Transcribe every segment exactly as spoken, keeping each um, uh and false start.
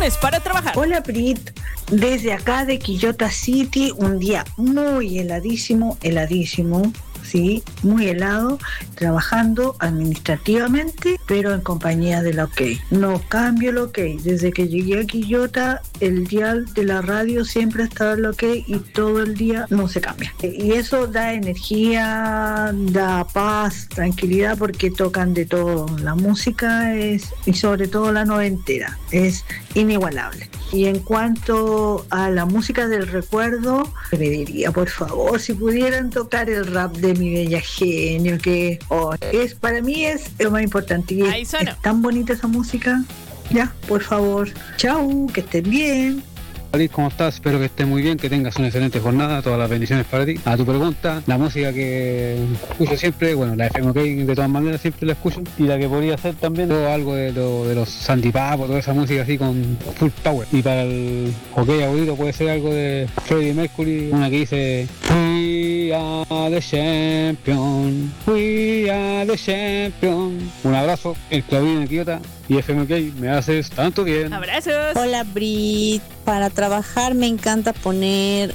canciones para trabajar. Hola Brit, desde acá de Quillota City, un día muy heladísimo, heladísimo, sí, muy helado, trabajando administrativamente, pero en compañía de la OK. No cambio el OK. Desde que llegué a Quillota, el dial de la radio siempre ha estado el OK y todo el día no se cambia. Y eso da energía, da paz, tranquilidad, porque tocan de todo. La música es, y sobre todo la noventera, es inigualable. Y en cuanto a la música del recuerdo, me diría, por favor, si pudieran tocar el rap de Mi Bella Genio, que oh, es, para mí es lo más importante. Y es, es tan bonita esa música. Ya, por favor. Chau, que estén bien. Alice, ¿cómo estás? Espero que estés muy bien, que tengas una excelente jornada, todas las bendiciones para ti. A tu pregunta, la música que escucho siempre, bueno, la F M OK de todas maneras siempre la escucho, y la que podría ser también todo algo de, lo, de los Sandy Papo, toda esa música así con full power. Y para el OK aburrido puede ser algo de Freddie Mercury, una que dice We are the champion, we are the champion. Un abrazo, el Claudín de Quillota y F M OK, me haces tanto bien. Abrazos. Hola Brit, para trabajar me encanta poner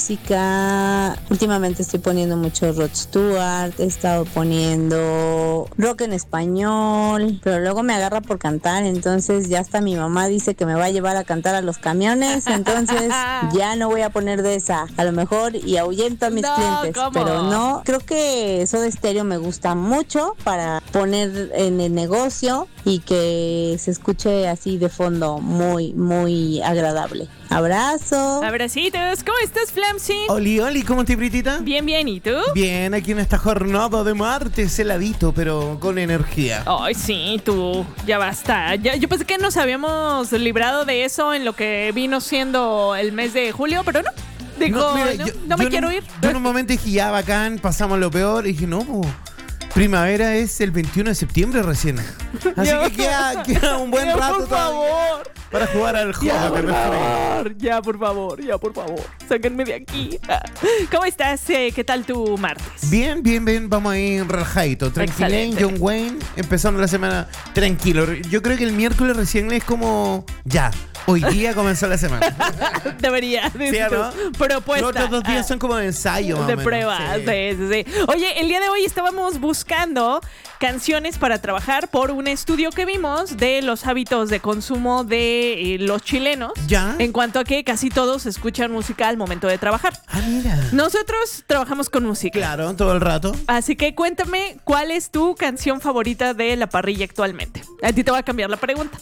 música. Últimamente estoy poniendo mucho Rod Stewart, he estado poniendo rock en español, pero luego me agarra por cantar, entonces ya hasta mi mamá dice que me va a llevar a cantar a los camiones, entonces ya no voy a poner de esa, a lo mejor, y ahuyento a mis no, clientes, ¿cómo? Pero no, creo que Soda Stereo me gusta mucho para poner en el negocio y que se escuche así de fondo, muy, muy agradable. Abrazo. Abracitos. ¿Cómo estás, Flamsy? Oli, oli, ¿cómo estás, Britita? Bien, bien. ¿Y tú? Bien, aquí en esta jornada de martes, heladito, pero con energía. Ay, sí, tú. Ya basta. Ya, yo pensé que nos habíamos librado de eso en lo que vino siendo el mes de julio, pero no. Digo, no, mira, no, yo, no me yo quiero en, ir. Yo en un momento dije, ya, bacán, pasamos lo peor. Y dije, no, primavera es el veintiuno de septiembre recién. Así que queda, queda un buen ya, rato por todavía favor. Para jugar al juego. Ya, por favor. Ya, por favor. Ya, por favor. Sáquenme de aquí. ¿Cómo estás? ¿Qué tal tu martes? Bien, bien, bien. Vamos ahí relajadito. Tranquilén, John Wayne. Empezando la semana tranquilo. Yo creo que el miércoles recién es como ya. Hoy día comenzó la semana. Debería. ¿Sí, no? Propuesta. Los otros dos días son como de ensayo. De pruebas. Sí. Sí, sí, sí. Oye, el día de hoy estábamos buscando canciones para trabajar por un estudio que vimos de los hábitos de consumo de eh, los chilenos. ¿Ya? En cuanto a que casi todos escuchan música al momento de trabajar. Ah, mira. Nosotros trabajamos con música. Claro, todo el rato. Así que cuéntame, ¿cuál es tu canción favorita de la parrilla actualmente? A ti te voy a cambiar la pregunta.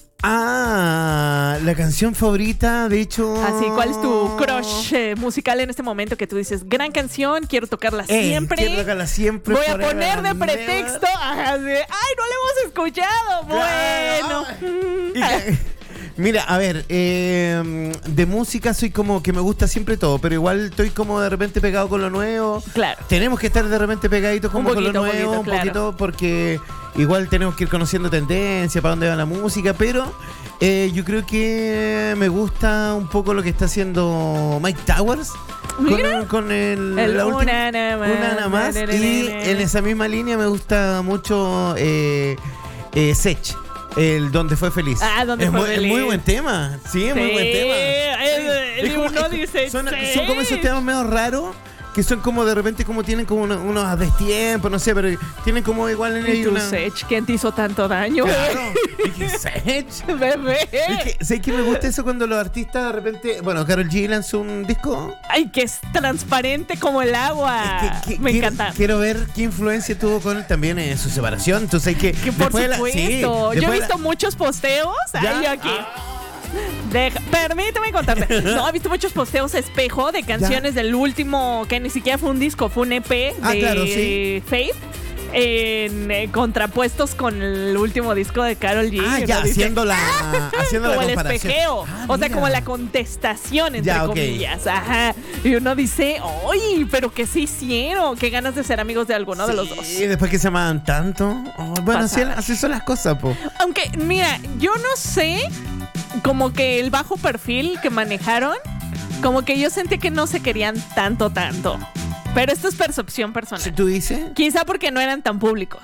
Ah, la canción favorita, de hecho. Así, ¿cuál es tu crush eh, musical en este momento que tú dices, gran canción, quiero tocarla eh, siempre? Quiero tocarla siempre. Voy a poner de pretexto, ajá, de, ay, no la hemos escuchado. Bueno. Y, mira, a ver, eh, de música soy como que me gusta siempre todo, pero igual estoy como de repente pegado con lo nuevo. Claro. Tenemos que estar de repente pegaditos como poquito, con lo nuevo, poquito, un claro. poquito, porque igual tenemos que ir conociendo tendencia, para dónde va la música, pero eh, yo creo que me gusta un poco lo que está haciendo Mike Towers. Con, con el, el la una, última, nada más, una nada más. na, na, Y na, na. en esa misma línea me gusta mucho eh, eh, Sech. El Donde Fue Feliz. Ah, Donde es Fue muy, Feliz. Es muy buen tema. Sí, es Sí, muy buen tema. el- el Es como- uno es- dice son, sí. son como esos temas medio raros que son como de repente como tienen como unos, unos destiempos, no sé, pero tienen como igual en ¿Y ellos tu una... Sech? ¿Quién te hizo tanto daño? Claro. Dije, Sech. Bebé. Es que, ¿sabes qué me gusta eso cuando los artistas de repente... Bueno, Karol G lanzó un disco. Ay, que es transparente como el agua. Es que- que- Me quiero, encanta. Quiero ver qué influencia tuvo con él también en su separación. Entonces hay que... Que por después de la- supuesto. sí, Yo he después de visto la- muchos posteos. ¿Ya? Ay, yo aquí. Deja- permíteme contarte. No, he visto muchos posteos espejo de canciones del último, que ni siquiera fue un disco, fue un E P de Ah, claro, sí. Faith. En, eh, contrapuestos con el último disco de Karol G. Ah, Y ya, uno dice, haciendo la, haciendo como la el comparación. espejeo. Ah, o sea, mira. como la contestación, entre Ya, ok. comillas. Ajá. Y uno dice, ¡ay! Pero que se hicieron. Qué ganas de ser amigos de alguno de los dos. Y después que se amaban tanto. Oh, bueno, así, Pasada. así son las cosas, po. Aunque, mira, yo no sé, como que el bajo perfil que manejaron, como que yo sentí que no se querían tanto, tanto. Pero esto es percepción personal. ¿Sí tú dices? Quizá porque no eran tan públicos.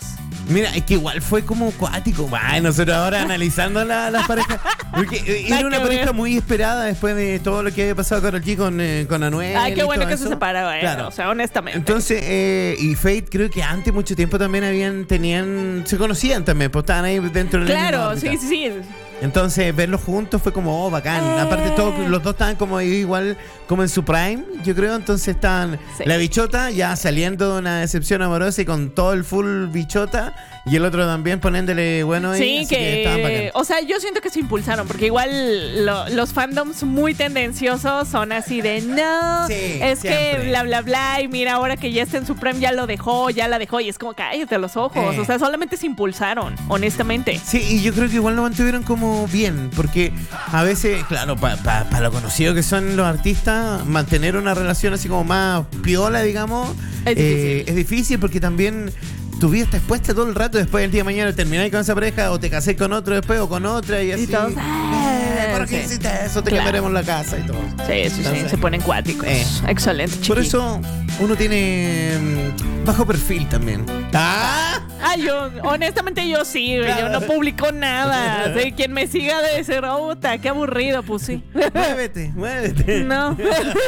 Mira, es que igual fue como cuático. Bueno, nosotros ahora analizando la- las parejas. Porque eh, Nada era una que pareja ver. muy esperada después de todo lo que había pasado con G con, eh, con Anuel. Ay, qué y bueno todo que eso. se separaron, eh, Claro. o sea, honestamente. Entonces, eh, y Fate creo que antes mucho tiempo también habían, tenían, se conocían también, pues estaban ahí dentro del mismo claro, órbita. sí, sí, sí. Entonces, verlos juntos fue como, oh, bacán. Eh. Aparte, todos los dos estaban como igual, como en su prime, yo creo. Entonces, estaban Sí. la bichota ya saliendo de una decepción amorosa y con todo el full bichota. Y el otro también poniéndole bueno ahí. Sí, así que, estaban que, bacán. o sea, yo siento que se impulsaron, porque igual lo- los fandoms muy tendenciosos son así de, no, Sí, es siempre. que bla, bla, bla, y mira, ahora que ya está en Supreme ya lo dejó, ya la dejó, y es como, cállate los ojos, Eh. o sea, solamente se impulsaron, honestamente. Sí, y yo creo que igual lo mantuvieron como bien, porque a veces, claro, para pa, pa lo conocido que son los artistas, mantener una relación así como más piola, digamos, Es eh, difícil. es difícil porque también tu vida está expuesta todo el rato. Después del día de mañana termináis con esa pareja o te casé con otro después o con otra y así. todos, Eh, ah, ¿Por qué sí. hiciste eso? Te Claro. cambiaremos la casa y todo. Sí, sí, sí, Entonces, se ponen cuáticos. eh. Excelente, chiqui. Por eso uno tiene mm, bajo perfil también. ¡Ah! Ah, yo, honestamente yo sí, güey, yo no publico nada. Sí, quien me siga debe ser, puta, qué aburrido, pues sí. Muévete, muévete. No.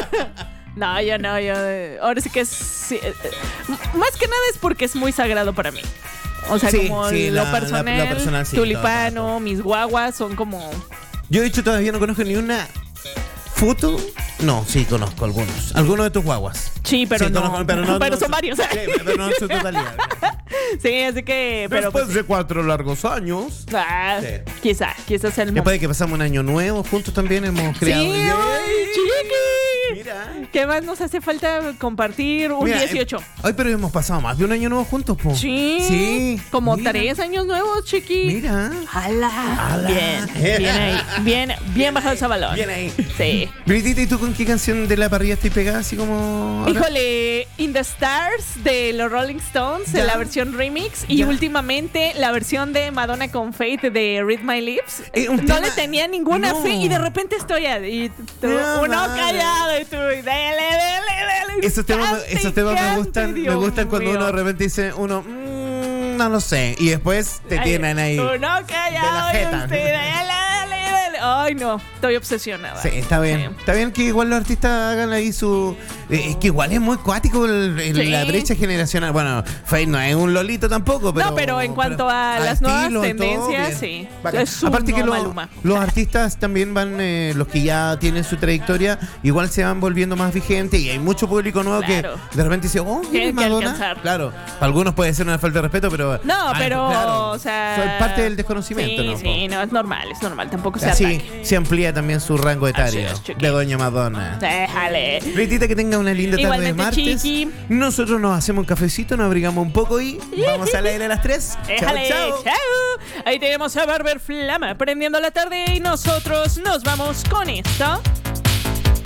No, yo no, yo. eh, Ahora sí que es. sí, eh, eh, m- más que nada es porque es muy sagrado para mí. O sea, Sí, como sí, lo, la- personal, la- lo personal, sí, tulipano, todo, todo. mis guaguas son como. Yo de hecho todavía no conozco ni una foto. No, sí conozco algunos. Algunos de tus guaguas. Sí, pero Sí, no. conozco, pero no- no- son varios. Sí, pero no en su totalidad. Sí, así que. Pero Después pues, de cuatro largos años. ah, Sí. quizá, quizás el Después momento. de que pasamos un año nuevo juntos también hemos Sí, creado. ay, chiqui. Mira. ¿Qué más nos hace falta compartir? Un Mira, dieciocho. eh, ay, pero hemos pasado más de un año nuevo juntos, po. Sí. Sí. Como Mira. tres años nuevos, chiqui. Mira. ¡Hala! ¡Hala! Bien, bien ahí. Bien, bien bajado ese balón. Bien ahí. Sí. Britita, ¿y tú con qué canción de la parrilla estoy pegada así como ahora? Híjole, In the Stars de los Rolling Stones, Ya. la versión remix, y Ya. últimamente la versión de Madonna con Faith de Read My Lips. Eh, un no tema- le tenía ninguna No. fe y de repente estoy ahí, tú, No, uno madre. callado y tú, y dele, dele, dele. Esos temas, me- cante, esos temas me cante, gustan, me Dios gustan cuando mío. uno de repente dice uno, "Mm, no lo sé", y después te Ay, tienen ahí. Uno de la callado y jeta. usted, dele, dele, dele. Ay, no, estoy obsesionada. Sí, está bien. Sí. Está bien que igual los artistas hagan ahí su. eh, es que igual es muy cuático el- el- Sí. la brecha generacional. Bueno, Faye no es un lolito tampoco, pero. No, pero en cuanto a las nuevas tendencias, sí. Bacán. Es un Aparte que no lo- Maluma. los artistas también van, eh, los que ya tienen su trayectoria, igual se van volviendo más vigentes y hay mucho público nuevo Claro. que de repente dice, oh, Tienen que Madonna. alcanzar. Claro, para algunos puede ser una falta de respeto, pero. No, ah, pero, claro, o sea... soy parte del desconocimiento, sí, ¿no? Sí, no, es normal, es normal. Tampoco se Así ataque. se amplía también su rango etario es, chiqui. de Doña Madonna. Déjale. Britita, que tenga una linda tarde de Igualmente, martes. chiqui. Nosotros nos hacemos un cafecito, nos abrigamos un poco y vamos al aire a las tres. Déjale. Chao, chao. Chao. Ahí tenemos a Barber Flama prendiendo la tarde y nosotros nos vamos con esto.